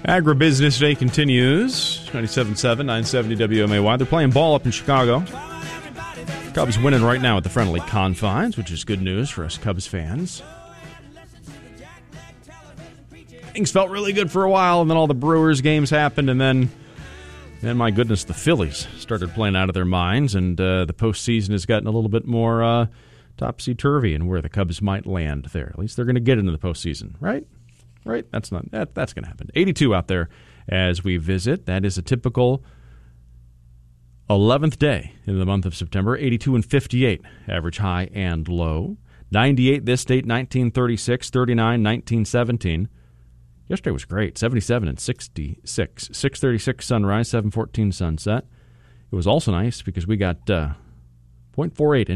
Agribusiness Day continues. 97.7, 970 WMAY. They're playing ball up in Chicago. Cubs winning right now at the friendly confines, which is good news for us Cubs fans. Things felt really good for a while, and then all the Brewers games happened, and then my goodness, the Phillies started playing out of their minds, and the postseason has gotten a little bit more topsy-turvy in where the Cubs might land there. At least they're going to get into the postseason, right? Right? That's going to happen. 82 out there as we visit. That is a typical 11th day in the month of September. 82 and 58, average high and low. 98 this date, 1936, 39, 1917. Yesterday was great, 77 and 66. 6:36 sunrise, 7:14 sunset. It was also nice because we got 0.48